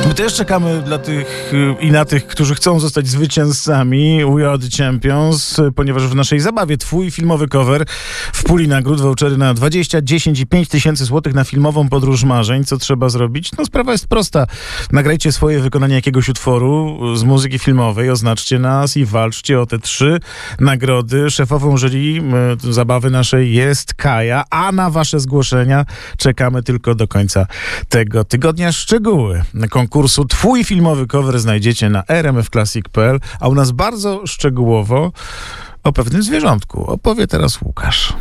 My też czekamy dla tych i na tych, którzy chcą zostać zwycięzcami We Are The Champions, ponieważ w naszej zabawie twój filmowy cover w puli nagród, vouchery na 20, 10 i 5 tysięcy złotych na filmową podróż marzeń. Co trzeba zrobić? No sprawa jest prosta. Nagrajcie swoje wykonanie jakiegoś utworu z muzyki filmowej, oznaczcie nas i walczcie o te 3 nagrody. Szefową jury zabawy naszej jest Kaja, a na wasze zgłoszenia czekamy tylko do końca tego tygodnia. Szczegóły konkursu Twój filmowy cover znajdziecie na rmfclassic.pl, a u nas bardzo szczegółowo o pewnym zwierzątku opowie teraz Łukasz.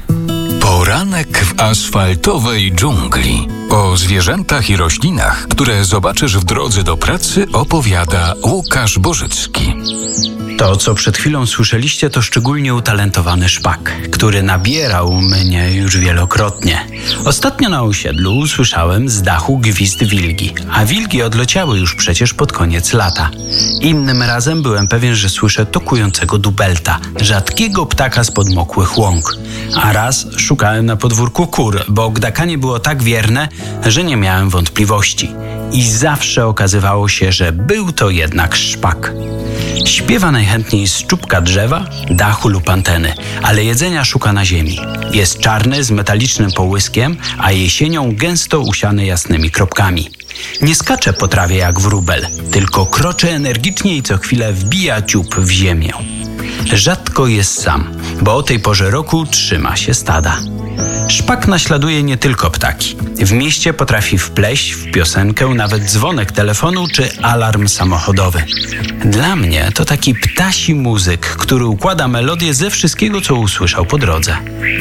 Poranek w asfaltowej dżungli. O zwierzętach i roślinach, które zobaczysz w drodze do pracy, opowiada Łukasz Bożycki. To, co przed chwilą słyszeliście, to szczególnie utalentowany szpak, który nabierał mnie już wielokrotnie. Ostatnio na osiedlu usłyszałem z dachu gwizd wilgi, a wilgi odleciały już przecież pod koniec lata. Innym razem byłem pewien, że słyszę tokującego dubelta, rzadkiego ptaka z podmokłych łąk. A raz szukałem na podwórku kur, bo gdakanie było tak wierne, że nie miałem wątpliwości. I zawsze okazywało się, że był to jednak szpak. Śpiewa najchętniej z czubka drzewa, dachu lub anteny, ale jedzenia szuka na ziemi. Jest czarny z metalicznym połyskiem, a jesienią gęsto usiany jasnymi kropkami. Nie skacze po trawie jak wróbel, tylko kroczy energicznie i co chwilę wbija dziób w ziemię. Rzadko jest sam, bo o tej porze roku trzyma się stada. Szpak naśladuje nie tylko ptaki. W mieście potrafi wpleść w piosenkę nawet dzwonek telefonu czy alarm samochodowy. Dla mnie to taki ptasi muzyk, który układa melodię ze wszystkiego, co usłyszał po drodze.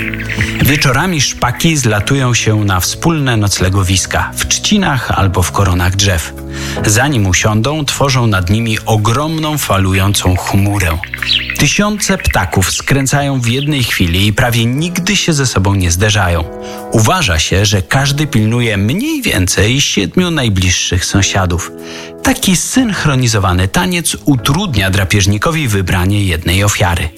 Wieczorami szpaki zlatują się na wspólne noclegowiska w trzcinach albo w koronach drzew. Zanim usiądą, tworzą nad nimi ogromną falującą chmurę. Tysiące ptaków skręcają w jednej chwili i prawie nigdy się ze sobą nie zderzają. Uważa się, że każdy pilnuje mniej więcej 7 najbliższych sąsiadów. Taki synchronizowany taniec utrudnia drapieżnikowi wybranie jednej ofiary.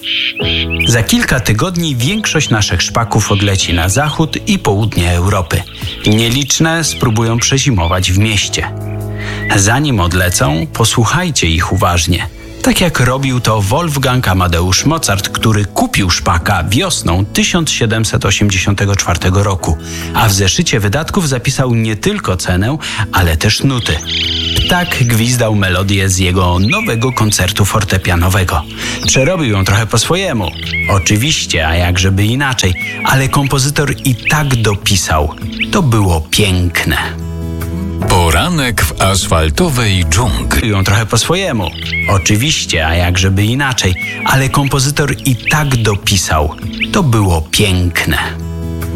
Za kilka tygodni większość naszych szpaków odleci na zachód i południe Europy. Nieliczne spróbują przezimować w mieście. Zanim odlecą, posłuchajcie ich uważnie. Tak jak robił to Wolfgang Amadeusz Mozart, który kupił szpaka wiosną 1784 roku, a w zeszycie wydatków zapisał nie tylko cenę, ale też nuty. Ptak gwizdał melodię z jego nowego koncertu fortepianowego. Przerobił ją trochę po swojemu. Oczywiście, a jakżeby inaczej, ale kompozytor i tak dopisał. To było piękne. Poranek w asfaltowej dżungli. Ją trochę po swojemu. Oczywiście, a jakżeby inaczej, ale kompozytor i tak dopisał. To było piękne.